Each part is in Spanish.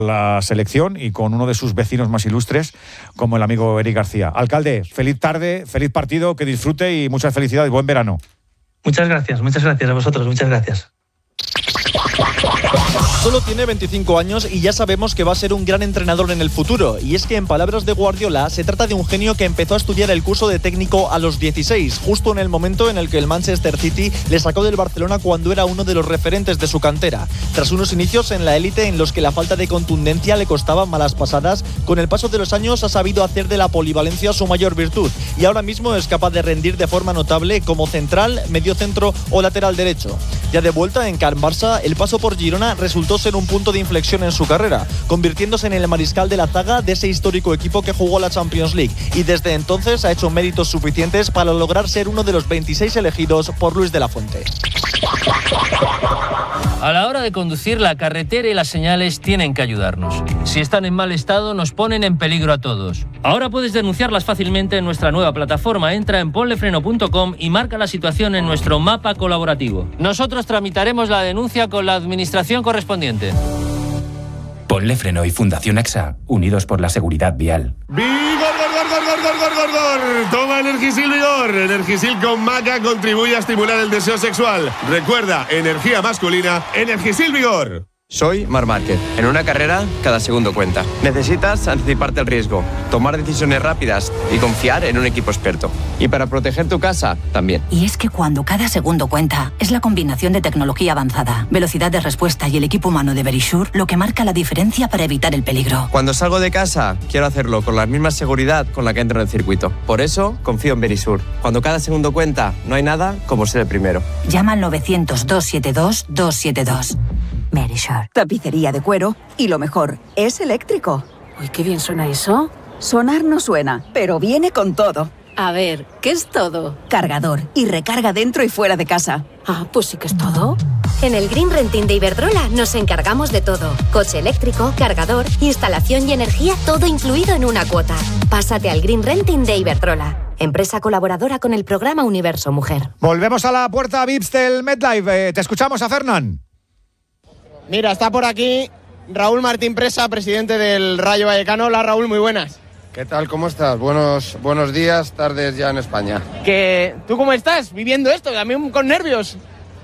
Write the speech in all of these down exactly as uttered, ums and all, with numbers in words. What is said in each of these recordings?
la selección y con uno de sus vecinos más ilustres, como el amigo Eric García. Alcalde, feliz tarde, feliz partido, que disfrute y muchas felicidades, buen verano. Muchas gracias, muchas gracias a vosotros, muchas gracias. Solo tiene veinticinco años y ya sabemos que va a ser un gran entrenador en el futuro. Y es que, en palabras de Guardiola, se trata de un genio que empezó a estudiar el curso de técnico a los dieciséis, justo en el momento en el que el Manchester City le sacó del Barcelona cuando era uno de los referentes de su cantera. Tras unos inicios en la élite en los que la falta de contundencia le costaba malas pasadas, con el paso de los años ha sabido hacer de la polivalencia su mayor virtud y ahora mismo es capaz de rendir de forma notable como central, mediocentro o lateral derecho. Ya de vuelta en Can Barça, el paso por Girona resultó ser un punto de inflexión en su carrera, convirtiéndose en el mariscal de la zaga de ese histórico equipo que jugó la Champions League, y desde entonces ha hecho méritos suficientes para lograr ser uno de los veintiséis elegidos por Luis de la Fuente. A la hora de conducir, la carretera y las señales tienen que ayudarnos. Si están en mal estado, nos ponen en peligro a todos. Ahora puedes denunciarlas fácilmente en nuestra nueva plataforma. Entra en ponlefreno punto com y marca la situación en nuestro mapa colaborativo. Nosotros tramitaremos la denuncia con la administración correspondiente. Ponle Freno y Fundación AXA, unidos por la seguridad vial. ¡Vigor, gor, gor, gor, gor, gor, gor, gor! Toma Energisil Vigor. Energisil con maca contribuye a estimular el deseo sexual. Recuerda, energía masculina, Energisil Vigor. Soy Marc Márquez. En una carrera, cada segundo cuenta. Necesitas anticiparte al riesgo, tomar decisiones rápidas y confiar en un equipo experto. Y para proteger tu casa, también. Y es que cuando cada segundo cuenta, es la combinación de tecnología avanzada, velocidad de respuesta y el equipo humano de Verisure lo que marca la diferencia para evitar el peligro. Cuando salgo de casa, quiero hacerlo con la misma seguridad con la que entro en el circuito. Por eso, confío en Verisure. Cuando cada segundo cuenta, no hay nada como ser el primero. Llama al novecientos, doscientos setenta y dos, doscientos setenta y dos. Verisure. Tapicería de cuero y lo mejor, es eléctrico. Uy, qué bien suena eso. Sonar no suena, pero viene con todo. A ver, ¿qué es todo? Cargador y recarga dentro y fuera de casa. Ah, pues sí que es todo. En el Green Renting de Iberdrola nos encargamos de todo. Coche eléctrico, cargador, instalación y energía, todo incluido en una cuota. Pásate al Green Renting de Iberdrola, empresa colaboradora con el programa Universo Mujer. Volvemos a la puerta V I P S del MetLife. Eh, te escuchamos, a Fernán. Mira, está por aquí Raúl Martín Presa, presidente del Rayo Vallecano. Hola, Raúl, muy buenas. ¿Qué tal? ¿Cómo estás? Buenos, buenos días, tardes ya en España. ¿Qué, ¿Tú cómo estás viviendo esto? También con nervios.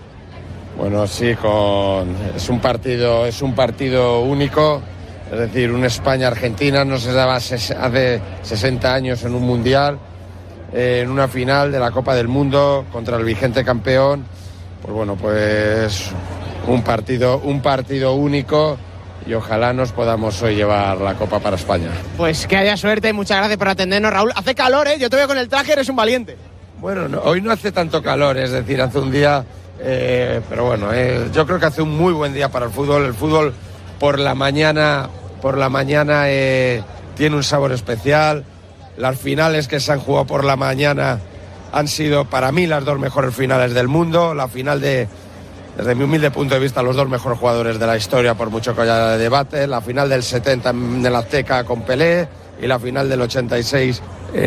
Bueno, sí, con es un partido, es un partido único. Es decir, un España-Argentina no se daba ses... hace sesenta años en un mundial, eh, en una final de la Copa del Mundo contra el vigente campeón. Pues bueno, pues un partido, un partido único. Y ojalá nos podamos hoy llevar la Copa para España. Pues que haya suerte, muchas gracias por atendernos, Raúl. Hace calor, ¿eh? Yo te veo con el traje, eres un valiente. Bueno, no, hoy no hace tanto calor, es decir, hace un día... Eh, pero bueno, eh, yo creo que hace un muy buen día para el fútbol. El fútbol por la mañana, por la mañana eh, tiene un sabor especial. Las finales que se han jugado por la mañana han sido para mí las dos mejores finales del mundo. La final de... Desde mi humilde punto de vista, los dos mejores jugadores de la historia, por mucho que haya de debate. La final del setenta en el Azteca con Pelé y la final del ochenta y seis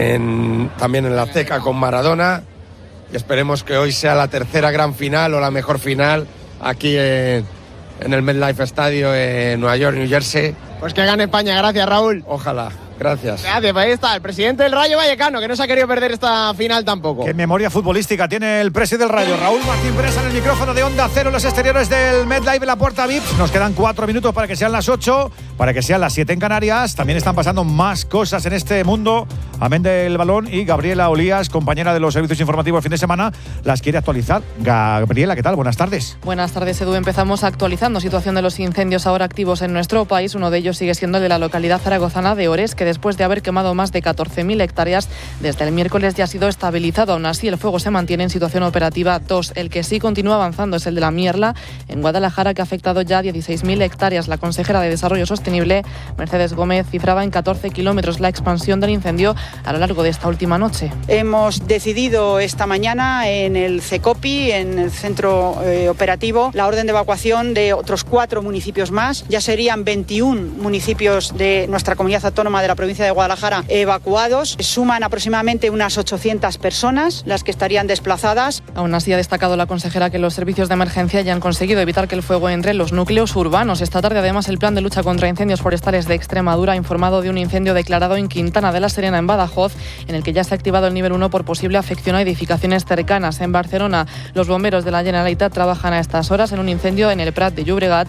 en, también en el Azteca con Maradona. Y esperemos que hoy sea la tercera gran final o la mejor final aquí en, en el MetLife Stadium en Nueva York, New Jersey. Pues que gane España, gracias, Raúl. Ojalá. Gracias. Gracias, ahí está, el presidente del Rayo Vallecano, que no se ha querido perder esta final tampoco. Qué memoria futbolística tiene el presidente del Rayo. Raúl Martín Presa en el micrófono de Onda Cero, en los exteriores del MetLife, en la puerta V I P. Nos quedan cuatro minutos para que sean las ocho, para que sean las siete en Canarias. También están pasando más cosas en este mundo, amén del balón, y Gabriela Olías, compañera de los servicios informativos el fin de semana, las quiere actualizar. Gabriela, ¿qué tal? Buenas tardes. Buenas tardes, Edu. Empezamos actualizando situación de los incendios ahora activos en nuestro país. Uno de ellos sigue siendo el de la localidad zaragozana de Ores, que después de haber quemado más de catorce mil hectáreas desde el miércoles ya ha sido estabilizado. Aún así, el fuego se mantiene en situación operativa dos. El que sí continúa avanzando es el de la Mierla, en Guadalajara, que ha afectado ya dieciséis mil hectáreas. La consejera de Desarrollo Sostenible, Mercedes Gómez, cifraba en catorce kilómetros la expansión del incendio a lo largo de esta última noche. Hemos decidido esta mañana en el CECOPI, en el centro eh, operativo, la orden de evacuación de otros cuatro municipios más. Ya serían veintiún municipios de nuestra comunidad autónoma de la provincia de Guadalajara evacuados. Suman aproximadamente unas ochocientas personas las que estarían desplazadas. Aún así, ha destacado la consejera que los servicios de emergencia ya han conseguido evitar que el fuego entre en los núcleos urbanos. Esta tarde, además, el Plan de Lucha contra Incendios Forestales de Extremadura ha informado de un incendio declarado en Quintana de la Serena, en Badajoz, en el que ya se ha activado el nivel uno por posible afección a edificaciones cercanas. En Barcelona, los bomberos de la Generalitat trabajan a estas horas en un incendio en el Prat de Llobregat